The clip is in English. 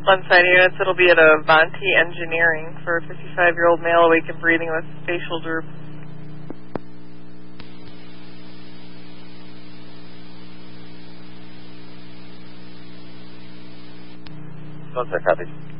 Sunside units, it'll be at Avanti Engineering for a 55-year-old male awake and breathing with facial droop. Sunside, copy.